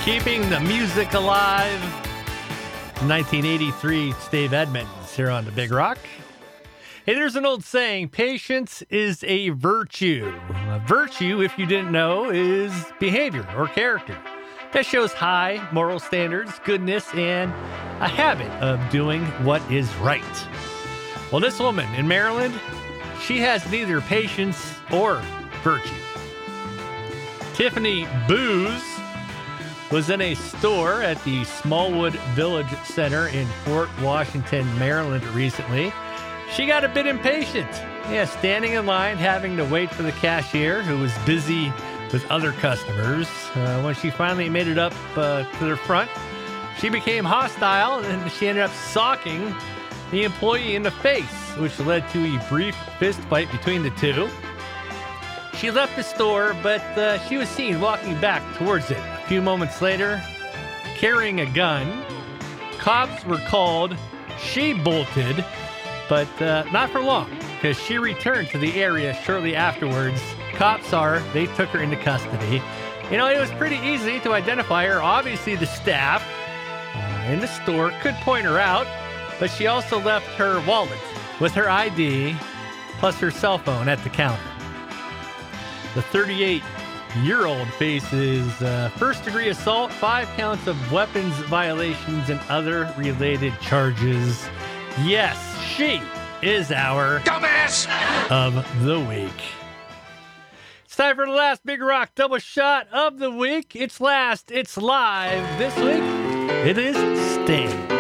Keeping the music alive. 1983, it's Dave Edmonds here on the Big Rock. Hey, there's an old saying, patience is a virtue. A virtue, if you didn't know, is behavior or character that shows high moral standards, goodness, and a habit of doing what is right. Well, this woman in Maryland, she has neither patience or virtue. Tiffany Booz was in a store at the Smallwood Village Center in Fort Washington, Maryland recently. She got a bit impatient. Standing in line, having to wait for the cashier who was busy with other customers. When she finally made it up to the front, she became hostile and she ended up socking the employee in the face, which led to a brief fist fight between the two. She left the store, but she was seen walking back towards it. A few moments later, carrying a gun. Cops were called. She bolted, but not for long, because she returned to the area shortly afterwards. Cops they took her into custody. It was pretty easy to identify her. Obviously, the staff in the store could point her out, but she also left her wallet with her ID plus her cell phone at the counter. The 38-year-old faces first-degree assault, 5 counts of weapons violations, and other related charges. Yes, she is our dumbass of the week. It's time for the last Big Rock double shot of the week. It's last, it's live. This week, it is Sting.